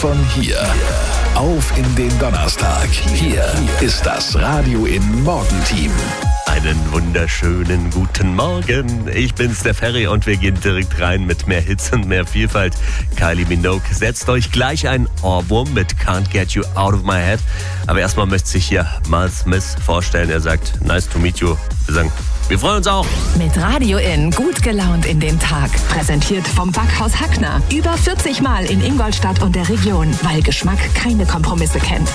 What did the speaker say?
von hier. Auf in den Donnerstag. Hier ist das Radio in Morgenteam. Einen wunderschönen guten Morgen. Ich bin's, der Ferry, und wir gehen direkt rein mit mehr Hits und mehr Vielfalt. Kylie Minogue setzt euch gleich einen Ohrwurm mit Can't Get You Out of My Head. Aber erstmal möchte sich hier Miles Smith vorstellen. Er sagt, nice to meet you. Wir sagen, wir freuen uns auch. Mit Radio in, gut gelaunt in den Tag. Präsentiert vom Backhaus Hackner. Über 40 Mal in Ingolstadt und der Region, weil Geschmack keine Kompromisse kennt.